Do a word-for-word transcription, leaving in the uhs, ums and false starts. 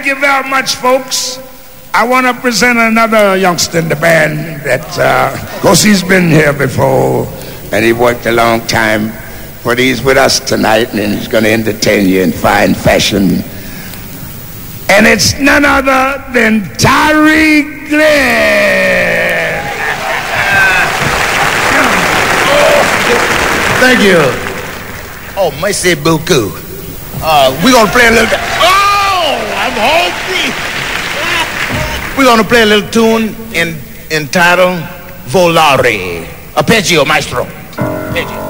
thank you very much, folks. I want to present another youngster in the band that, uh, of course, he's been here before, and he worked a long time, but he's with us tonight, and he's going to entertain you in fine fashion. And it's none other than Tyree Glenn. Thank you. Oh, merci beaucoup. Uh, we're going to play a little... Oh, I'm hungry. We're going to play a little tune in, entitled Volare. Arpeggio, maestro. Arpeggio.